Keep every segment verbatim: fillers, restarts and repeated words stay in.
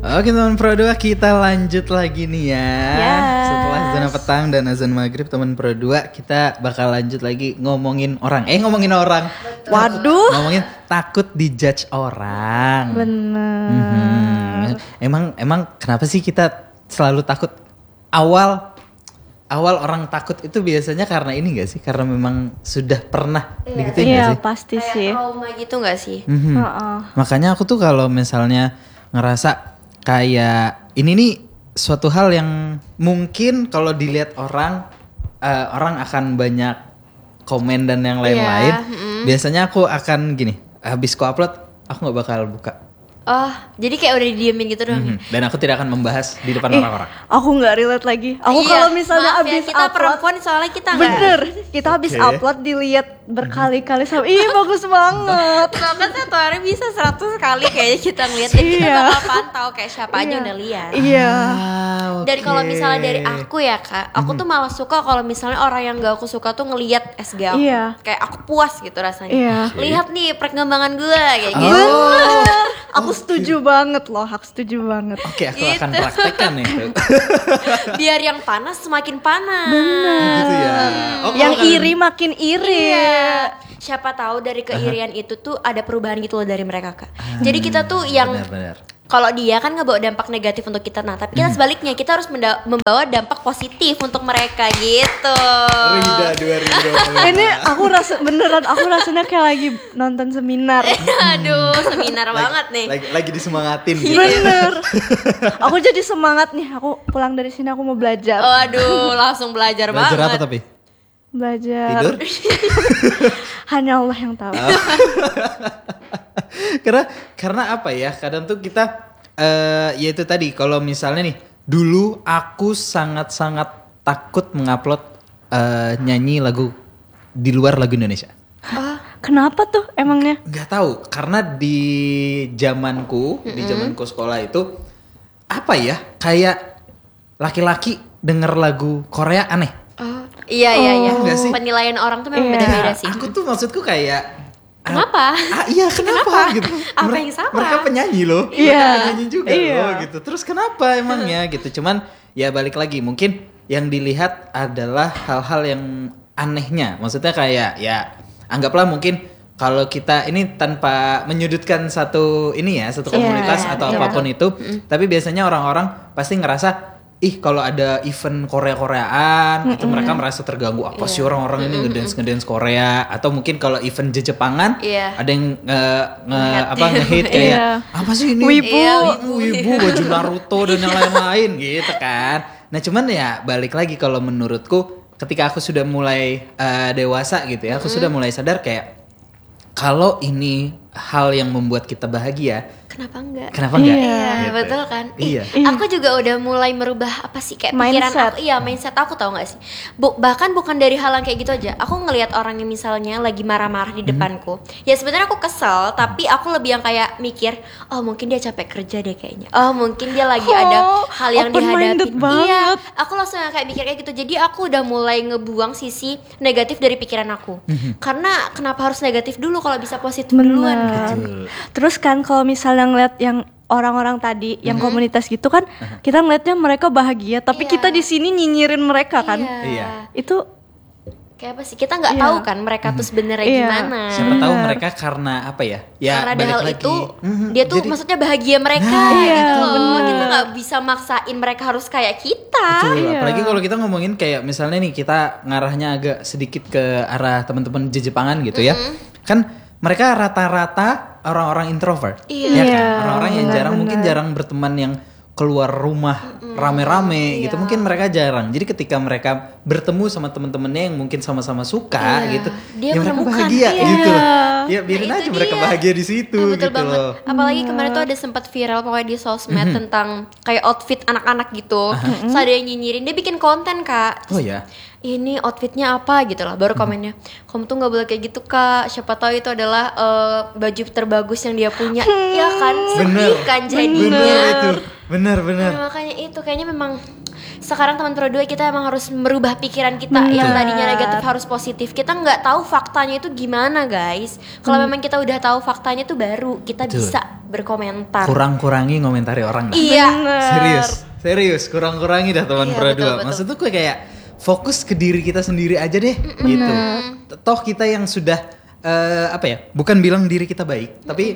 Oke teman Pro dua, kita lanjut lagi nih ya. Yes. Setelah zona petang dan azan maghrib, teman Pro dua, kita bakal lanjut lagi ngomongin orang. Eh ngomongin orang. Waduh. Ngomongin takut dijudge orang. Bener. Mhm. Emang emang kenapa sih kita selalu takut? Awal awal orang takut itu biasanya karena ini gak sih? Karena memang sudah pernah Iya. digituin Iya gak sih? pasti Kayak sih. trauma gitu gak sih? Mhm. Heeh. Makanya aku tuh kalau misalnya ngerasa kayak ini nih suatu hal yang mungkin kalau dilihat orang eh, orang akan banyak komen dan yang lain-lain. Iya, mm. Biasanya aku akan gini, habis ku upload aku nggak bakal buka. Oh, jadi kayak udah didiemin gitu doang. Mhm. Dan aku tidak akan membahas di depan Ih, orang-orang. aku nggak relate lagi. Aku Iya, kalau misalnya maaf ya, abis kita upload, perempuan soalnya kita nggak. bener, kita habis Oke. upload dilihat berkali-kali sama, ih bagus banget. Bahkan satu hari bisa seratus kali kayaknya kita ngeliat dan kita Iya. bakal pantau kayak siapa aja Iya. udah lihat. Iya. Ah, Dan kalau oke. misalnya dari aku ya kak, aku tuh malah suka kalau misalnya orang yang gak aku suka tuh ngeliat S G aku. Iya. Kayak aku puas gitu rasanya. Iya. Lihat nih perkembangan gue kayak Oh. gitu. Bener. Aku setuju banget loh, aku setuju banget. Oke, aku Gitu. akan praktekkan itu. Biar yang panas semakin panas. Gitu ya. Oh, kalau Yang kalian- iri makin iri. Iya. Siapa tahu dari keirian itu tuh ada perubahan gitu loh dari mereka kak. Jadi kita tuh yang Benar-benar. kalau dia kan ngebawa dampak negatif untuk kita, nah tapi kita sebaliknya kita harus menda- membawa dampak positif untuk mereka gitu. Rida dua ribu dua puluh. Ini aku rasa beneran, aku rasanya kayak lagi nonton seminar. Aduh, seminar banget nih. Lagi, lagi disemangatin gitu. Bener. Aku jadi semangat nih. Aku pulang dari sini aku mau belajar. Waduh, langsung belajar, Belajar banget. apa tapi? Belajar. Tidur? Hanya Allah yang tahu. karena karena apa ya? Kadang tuh kita eh ya itu tadi kalau misalnya nih, dulu aku sangat-sangat takut mengupload eh, nyanyi lagu di luar lagu Indonesia. Kenapa tuh emangnya? Nggak tahu, karena di zamanku, di zamanku sekolah itu apa ya? Kayak laki-laki denger lagu Korea aneh. Oh, iya iya iya. Oh. Nggak sih? Penilaian orang tuh memang Iya. beda-beda sih. Aku tuh maksudku kayak Kenapa? Ah iya kenapa, Kenapa? gitu? Apa Mere- yang salah? Mereka penyanyi loh, Iya. mereka penyanyi juga Iya. loh gitu. Terus kenapa emangnya gitu? Cuman ya balik lagi mungkin yang dilihat adalah hal-hal yang anehnya. Maksudnya kayak ya anggaplah mungkin kalau kita ini tanpa menyudutkan satu ini ya satu Iya, komunitas atau iya. apapun itu, tapi biasanya orang-orang pasti ngerasa ih kalau ada event Korea-Koreaan itu mereka merasa terganggu, apa sih orang-orang ini ngedance ngedance Korea, atau mungkin kalau event Jepangan Iya. ada yang nge, nge Nge-hate. apa nge-hate kayak Iya. apa sih ini Wibu. Iya, wibu, wibu baju Naruto dan yang lain-lain gitu kan. Nah cuman ya balik lagi kalau menurutku ketika aku sudah mulai eh, dewasa gitu ya, aku sudah mulai sadar kayak kalau ini hal yang membuat kita bahagia, Kenapa enggak? kenapa enggak? Iya, Gitu. betul kan? Ih, Iya. Aku juga udah mulai merubah apa sih kayak pikiran Mindset. aku. Iya, mindset aku tahu nggak sih? Bu- bahkan bukan dari hal yang kayak gitu aja. Aku ngelihat orang yang misalnya lagi marah-marah di depanku. Ya sebenarnya aku kesel, tapi aku lebih yang kayak mikir, oh mungkin dia capek kerja deh kayaknya. Oh mungkin dia lagi ada Oh, hal yang open-minded dihadapi. banget. Iya, aku langsung yang kayak mikir kayak gitu. Jadi aku udah mulai ngebuang sisi negatif dari pikiran aku. Karena kenapa harus negatif dulu kalau bisa positif duluan? Bener. Terus kan kalau misalnya ngeliat yang orang-orang tadi yang komunitas gitu kan, kita ngeliatnya mereka bahagia, tapi Iya. kita di sini nyinyirin mereka kan. Iya. Itu Kayak apa sih? Kita nggak Iya. tahu kan mereka tuh sebenarnya Iya. gimana. Siapa tahu Bener. mereka karena apa ya? Ya Karena ada balik hal lagi. itu, Mhm, dia tuh jadi- maksudnya bahagia mereka Nah, iya, gitu loh. bener. Kita nggak bisa maksain mereka harus kayak kita. Betul, Iya. apalagi kalau kita ngomongin kayak misalnya nih kita ngarahnya agak sedikit ke arah teman-teman Jepangan gitu ya. Kan mereka rata-rata orang-orang introvert. Iya. Ya kan? Iya, Orang-orang yang benar, jarang mungkin benar. jarang berteman yang keluar rumah rame-rame gitu. Iya. Mungkin mereka jarang. Jadi ketika mereka bertemu sama teman-temannya yang mungkin sama-sama suka Iya. gitu, Dia ya mereka menemukan, bahagia iya. gitu loh. Ya biarin Nah, aja itu mereka dia. bahagia di situ Nah, betul gitu banget. loh. Apalagi kemarin tuh ada sempat viral pokoknya di sosmed tentang kayak outfit anak-anak gitu. Terus ada yang nyinyirin, dia bikin konten kak. Oh ya. ini outfitnya apa gitu lah, baru komennya, kamu tuh nggak boleh kayak gitu kak, siapa tahu itu adalah uh, baju terbagus yang dia punya. Ya kan, sedih kan jadinya. Bener itu, bener bener. Nah, makanya itu kayaknya memang sekarang teman Pro dua kita emang harus merubah pikiran kita. Bener. Yang tadinya negatif harus positif. Kita nggak tahu faktanya itu gimana guys. Kalau hmm. memang kita udah tahu faktanya tuh baru kita Betul. bisa berkomentar. Kurang-kurangi ngomentari orang. Dah. Iya. Serius, serius. Kurang-kurangi dah teman iya, Pro dua. Maksud tuh kayak fokus ke diri kita sendiri aja deh, mm-hmm. gitu. Toh kita yang sudah uh, apa ya? Bukan bilang diri kita baik, mm-hmm. tapi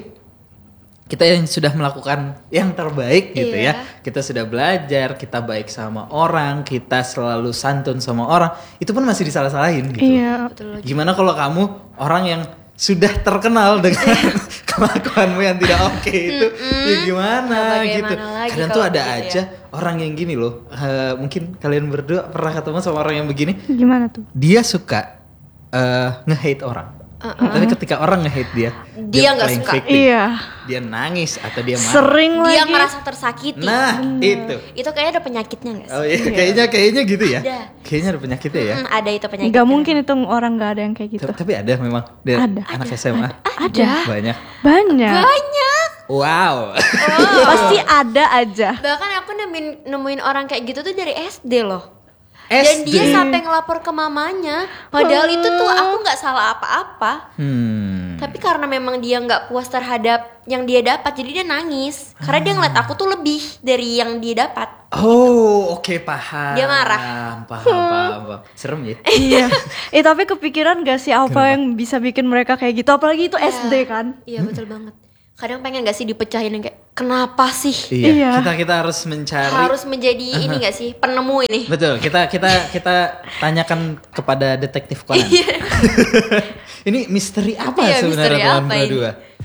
kita yang sudah melakukan yang terbaik gitu iya. ya. Kita sudah belajar, kita baik sama orang, kita selalu santun sama orang. Itu pun masih disalah-salahin gitu. Iya. Gimana kalau kamu orang yang sudah terkenal dengan kelakuanmu yang tidak oke okay, itu mm-hmm. ya gimana nah, gitu. Kadang tuh ada gitu aja ya. Orang yang gini loh. Uh, mungkin kalian berdua pernah ketemu sama orang yang begini. Gimana tuh? Dia suka uh, nge-hate orang. Uh-uh. Tapi ketika orang nge-hate dia, dia nggak suka. Victim. Iya. Dia nangis atau dia marah. Sering dia lagi. merasa tersakiti. Nah, hmm. itu. Itu kayaknya ada penyakitnya nggak sih? Oh iya, kayaknya kayaknya gitu ya. Ada. Kayaknya ada penyakitnya ya. Hmm, ada itu penyakit. Gak mungkin itu orang nggak ada yang kayak gitu. Tapi ada memang. Dia ada. Anak ada. S M A. Ada. ada. Banyak. Banyak. Banyak. Wow. Oh. Pasti ada aja. Bahkan aku nemuin nemuin orang kayak gitu tuh dari S D loh. S D. Dan dia sampai ngelapor ke mamanya. Padahal itu tuh aku nggak salah apa-apa. Hmm. Tapi karena memang dia nggak puas terhadap yang dia dapat, jadi dia nangis. Karena dia ngeliat aku tuh lebih dari yang dia dapat. Oh, oke okay, paham. Dia marah. Paham, paham, paham. Serem ya. Iya. Eh tapi kepikiran gak sih apa Kenapa? yang bisa bikin mereka kayak gitu? Apalagi itu ya. S D kan? Iya betul banget. Kadang pengen gak sih dipecahin yang kayak kenapa sih? Iya. iya. Kita kita harus mencari. Harus menjadi uh-huh. ini gak sih penemu ini? Betul. Kita kita kita tanyakan kepada detektif Conan. Ini misteri apa iya, sebenarnya teman Pro dua?